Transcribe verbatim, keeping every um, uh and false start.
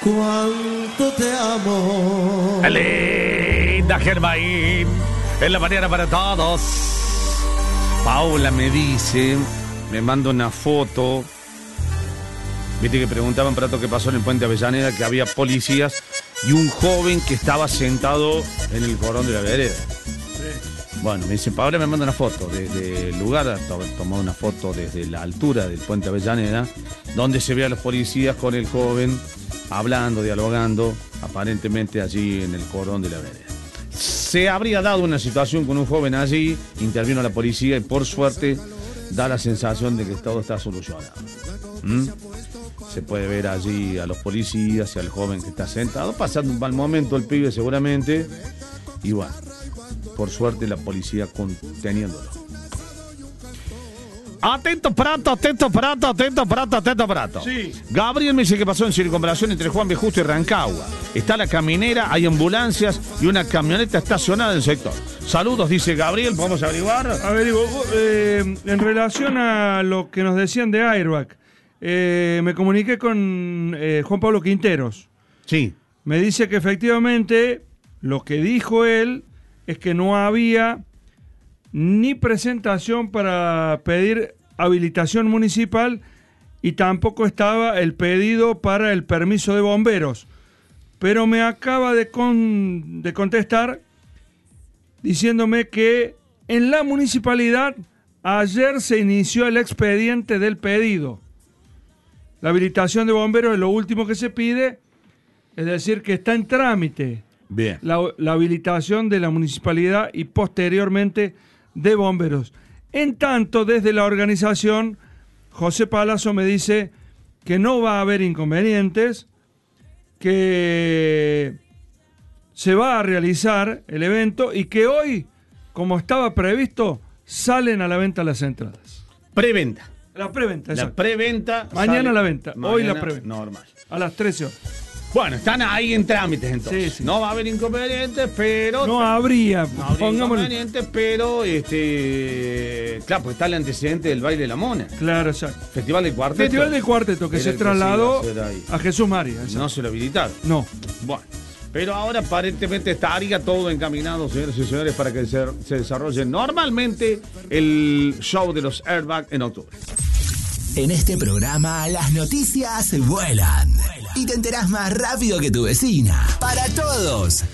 cuánto te amo. Linda Germain, en la mañana para todos. Paula me dice, me manda una foto. Viste que preguntaban para todo qué pasó en el puente Avellaneda, que había policías y un joven que estaba sentado en el cordón de la vereda. Sí. Bueno, me dice, Paula me manda una foto desde el lugar, tomó una foto desde la altura del puente Avellaneda, donde se ve a los policías con el joven hablando, dialogando, aparentemente allí en el cordón de la vereda. Se habría dado una situación con un joven allí, intervino la policía y por suerte da la sensación de que todo está solucionado. ¿Mm? Se puede ver allí a los policías y al joven que está sentado, pasando un mal momento el pibe seguramente, y bueno, por suerte la policía conteniéndolo. Atento, prato, atento, prato, atento, prato, atento, prato. Sí. Gabriel me dice que pasó en circunvalación entre Juan B. Justo y Rancagua. Está la caminera, hay ambulancias y una camioneta estacionada en el sector. Saludos, dice Gabriel, ¿podemos averiguar? Averiguo, eh, en relación a lo que nos decían de Airbag, eh, me comuniqué con eh, Juan Pablo Quinteros. Sí. Me dice que efectivamente lo que dijo él es que no había ni presentación para pedir habilitación municipal y tampoco estaba el pedido para el permiso de bomberos. Pero me acaba de, con, de contestar diciéndome que en la municipalidad ayer se inició el expediente del pedido. La habilitación de bomberos es lo último que se pide, es decir, que está en trámite. Bien. La, la habilitación de la municipalidad y posteriormente de bomberos. En tanto, desde la organización, José Palazzo me dice que no va a haber inconvenientes, que se va a realizar el evento y que hoy, como estaba previsto, salen a la venta las entradas. Preventa. La preventa, La preventa. Mañana sale, la venta, mañana hoy la preventa. Normal. A las trece horas. Bueno, están ahí en trámites entonces. Sí, sí. No va a haber inconvenientes, pero... No habría, No habría pongámosle. inconvenientes, pero, este... claro, pues está el antecedente del baile de la Mona. Claro, exacto. Festival del Cuarteto. Festival del Cuarteto que Era se el que trasladó se iba a hacer ahí. a Jesús María. exacto. No se lo habilitaron. No. Bueno, pero ahora aparentemente estaría todo encaminado, señores y señores, para que se, se desarrolle normalmente el show de los Airbag en octubre. En este programa las noticias vuelan y te enterás más rápido que tu vecina. Para todos,